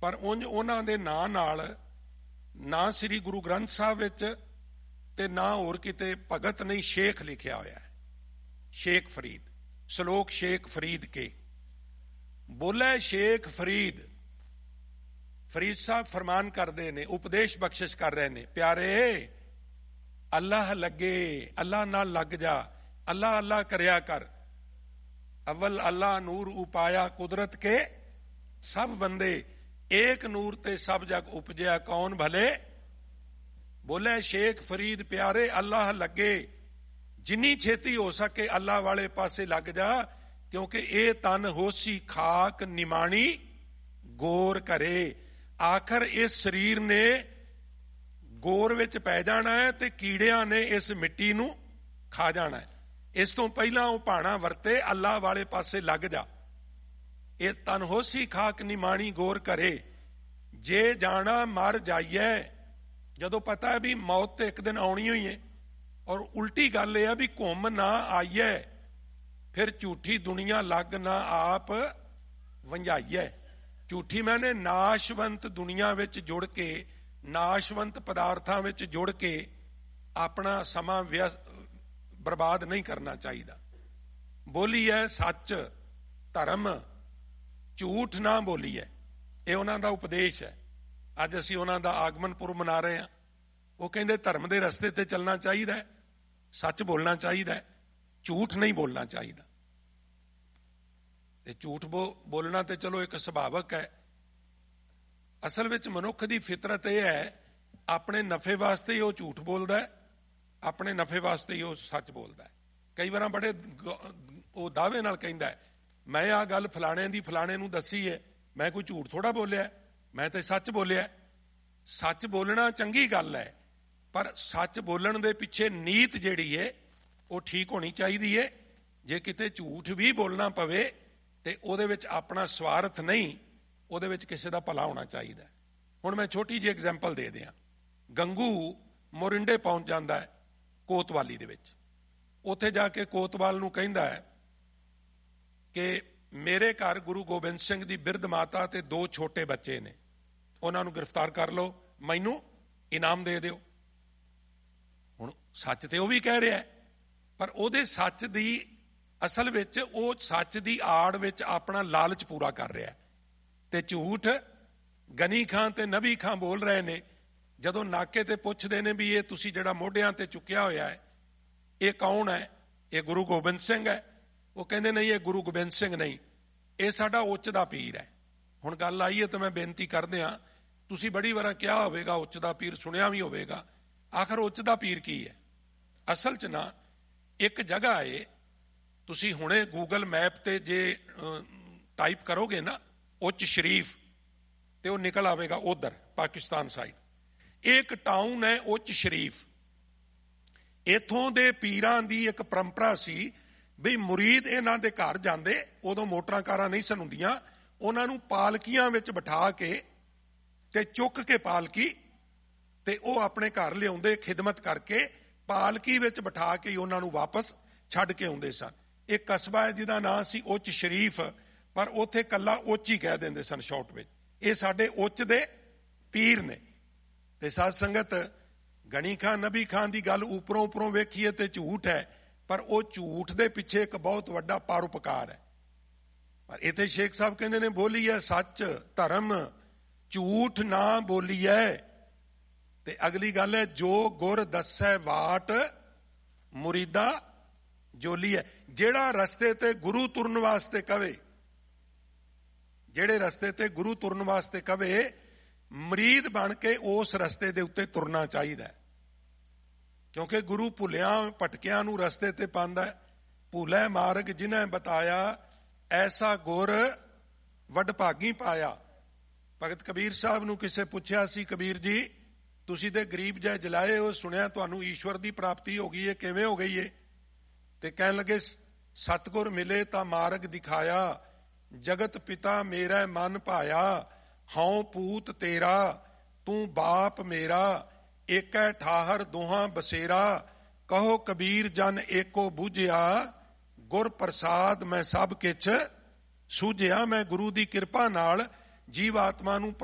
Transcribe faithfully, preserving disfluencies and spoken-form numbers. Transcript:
पर उंज उन्हां दे नां नाल ना श्री गुरु ग्रंथ साहब विच ते ना होर किते भगत नहीं शेख लिखिया होया है। शेख फरीद, सलोक शेख फरीद के बोले शेख फरीद। फरीद साहब फरमान करते ने, उपदेश बख्शिश कर रहे ने, प्यारे अल्लाह लगे, अल्लाह नाल लग जा, अल्लाह अल्लाह करया कर। अव्वल अल्लाह नूर उपाया कुदरत के सब बंदे, एक नूर ते सब जग उपजया कौन भले। बोले शेख फरीद प्यारे अल्लाह लगे, जिन्नी छेती हो सके अल्लाह वाले पासे लग जा, क्योंकि ये तन होसी खाक निमाणी गोर करे। आखिर इस शरीर ने गोर विच पै जाना है ते कीड़ियां ने इस मिट्टी नूं खा जाना है। इस तो पहला वो भाणा वरते अल्लाह वाले पासे लग जा। ये तन होसी खाक निमाणी गोर करे, जे जाना मर जाइए। जदों पता है भी मौत तो एक दिन आनी ही है, और उल्टी गल यह भी घुम ना आइए, फिर झूठी दुनिया लग ना आप वंजाइए। झूठी मैंने नाशवंत दुनिया विच जुड़ के, नाशवंत पदार्थां विच जुड़ के अपना समा बर्बाद नहीं करना चाहिए। बोली है सच धर्म, झूठ ना बोली है, ये उन्हां दा उपदेश है। अज असीं उन्हां दा आगमन पुरब मना रहे हैं। वो कहंदे धर्म दे रस्ते ते चलना चाहिए, सच बोलना चाहिए, झूठ नहीं बोलना चाहिए। ते झूठ बो बोलना तो चलो एक सुभावक है। असल विच मनुख दी फितरत यह है, अपने नफे वास्ते ही वो झूठ बोलता है, अपने नफे वास्ते ही वो सच बोलता है। कई बार बड़े वो दावे नाल कहंदा है, मैं आ गल फलाणे दी फलाणे नूं दसी है, मैं कोई झूठ थोड़ा बोलिया, मैं तो सच बोलिया। सच बोलना चंगी गल है, पर सच बोलण दे पिछे नीत जिहड़ी है वो ठीक होनी चाहिए है। जे किते झूठ भी बोलना पवे ते उहदे विच अपना स्वार्थ नहीं, उहदे विच किसी दा भला होना चाहिए। हुण मैं छोटी जी एग्जाम्पल दे दियां। गंगू मोरिंडे पहुंच जाता है कोतवाली दे विच। उत्थे जाके कोतवाल नूं कहंदा है कि मेरे घर गुरु गोबिंद सिंह दी बिरध माता ते दो छोटे बच्चे ने, उन्हां नूं गिरफ्तार कर लो, मैनूं इनाम दे दिओ। हुण सच ते वो भी कह रहा है, पर उहदे सच दी असल विच वो सच दी आड़ विच अपना लालच पूरा कर रहा है। ते झूठ गनी खां ते नबी खां बोल रहे ने। जदों नाके ते पुछदे ने भी ये तुसीं जिहड़ा मोढियां ते चुक्या होया है, ये कौन है? ये गुरु गोबिंद सिंह है। वो कहंदे नहीं, ये गुरु गोबिंद सिंह नहीं, ये साडा उच्च दा पीर है। हुण गल आई है तो मैं बेनती करदे हां, तुसीं बड़ी वार क्या होवेगा उच्च दा पीर, सुनिया भी होवेगा। आखिर उच्च दा पीर की है? असल च ना एक जगह है, तुसीं हुणे गूगल मैप ते जे टाइप करोगे ना उच्च शरीफ, ते वो निकल आवेगा उधर पाकिस्तान साइड। एक टाउन है उच्च शरीफ। इथों दे पीरां दी एक परंपरा सी भी मुरीद इन्हां दे घर जांदे, उदों मोटरां कारां नहीं सन हुंदियां, उन्हां नूं पालकियां विच बिठा के ते चुक के पालकी ते वो अपने घर लियाउंदे, खिदमत करके पालकी विच बिठा के उन्हां नूं वापस छड्ड के आउंदे सन। एक कस्बा है जिहदा नाम सी उच्च शरीफ, पर उत्थे कल्ला उच्च ही कह दिंदे सन शॉर्ट विच। ये साडे उच्च दे पीर ने। ते साध संगत गणी खां नबी खां दी गल उपरों उपरों वेखीए ते झूठ है, पर वो झूठ दे पिछे एक बहुत वड्डा परोपकार है। पर इत्थे शेख साहब कहंदे ने बोली है सच धर्म, झूठ ना बोली है। ते अगली गल है जो गुर दस्सै वाट मुरीदा जोली है। जेड़ा रस्ते ते गुरु तुरन वास्ते कवे, जेड़े रस्ते ते गुरु तुरन वास्ते कवे, मरीद बन के उस रस्ते दे उत्ते तुरना चाहिए। क्योंकि गुरु भुलियां भटकियां नूं रस्ते ते पांदा है। भूलै मार्ग जिन्हें बताया, ऐसा गुर वडभागी पाया। भगत कबीर साहब नूं किसे पुछया सी, कबीर जी तुसीं ते गरीब जै जलाए हो, सुनिया तुहानूं ईश्वर दी प्राप्ति हो गई है, किवें हो गई है? ते कहण लगे सतगुर मिले तां मार्ग दिखाया, जगत पिता मेरा मन भाया, हौं पूत तेरा तू बाप मेरा, एकै ठाहर दोहां बसेरा, कहो कबीर जन एको बूझिया, गुर प्रसाद मैं सब किछ सूझिया। मैं गुरु दी किरपा नाल जीव आत्मा नूं